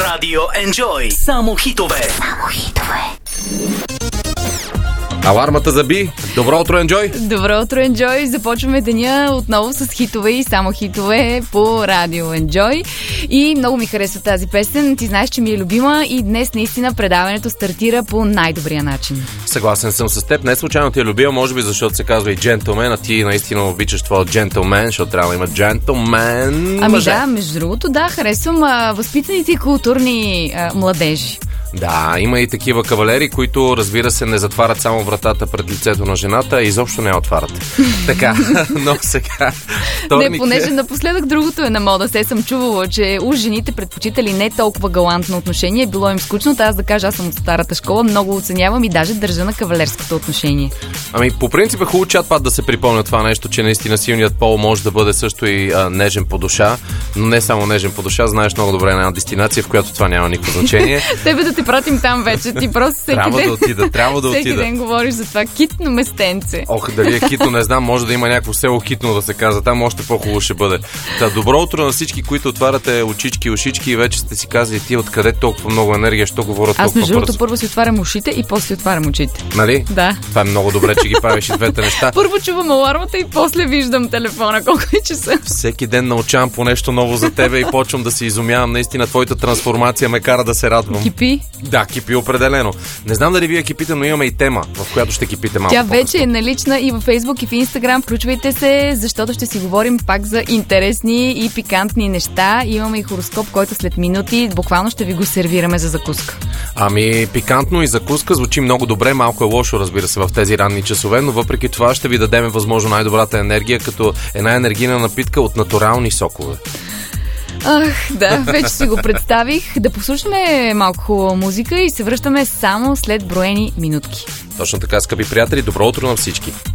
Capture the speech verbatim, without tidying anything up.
Радио Enjoy. Само хитове. Само хитове. Алармата заби. Добро утро, Енджой! Добро утро, Енджой! Започваме деня отново с хитове и само хитове по Радио Енджой. И много ми харесва тази песен. Ти знаеш, че ми е любима и днес наистина предаването стартира по най-добрия начин. Съгласен съм с теб. Не случайно ти е любима, може би защото се казва и джентълмен, а ти наистина обичаш твоя джентълмен, защото трябва да има джентълмен. Ами мъже. Да, между другото, да, харесвам а, възпитаните и културни а, младежи. Да, има и такива кавалери, които, разбира се, не затварят само вратата пред лицето на жената, а изобщо не я отварят. Така, но сега... Вторник... Не, понеже напоследък другото е на мода. Се съм чувала, че уж жените предпочитали не толкова галантно отношение, било им скучно. Аз да кажа, аз съм от старата школа, много оценявам и даже държа на кавалерското отношение. Ами, по принцип е хубаво чат пат да се припомня това нещо, че наистина силният пол може да бъде също и а, нежен по душа, но не само нежен по душа, знаеш много добре една дестинация, в която това няма никакво значение. Тебе да те пратим там вече, ти просто всеки трябва ден... да отида, трябва да всеки отида. ден говориш за това китно местенце. Ох, дали е китно, не знам, може да има някакво село китно да се казва, там още по-хубаво ще бъде. Та, добро утро на всички, които отваряте очички и ушички и вече сте си казали ти откъде толкова много енергия, що говорят толкова бързо. Аз между другото първо си отварям ушите и после си отварям очите. Нали? Да. Това е много добре, че ги правиш и двете неща. Първо чувам алармата и после виждам телефона, колко е часа. Всеки ден научавам по нещо ново за тебе и почвам да се изумявам. Наистина, твоята трансформация ме кара да се радвам. Кипи? Да, кипи определено. Не знам дали вие кипите, но имаме и тема, в която ще кипите малко. Тя по-късно. вече е налична и във Фейсбук, и в Инстаграм. Включвайте се, защото ще си говорим пак за интересни и пикантни неща. Имаме и хороскоп, който след минути буквално ще ви го сервираме за закуска. Ами, пикантно и закуска звучи много добре, малко е лошо, разбира се, в тези ранни часове, но въпреки това ще ви дадем възможно най-добрата енергия, като една енергийна напитка от натурални сокове. Ах, да, вече си го представих. Да послушаме малко хубава музика и се връщаме само след броени минутки. Точно така, скъпи приятели, добро утро на всички!